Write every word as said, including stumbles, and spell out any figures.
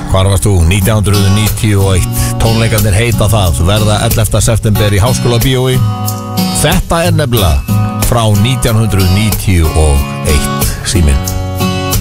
Hvar varst þú? nítján hundruð níutíu og eitt. Tónleikarnir heita það, verða ellefta september í Háskóla bíói. Þetta er nefnilega frá nítján hundruð níutíu og eitt, síminn.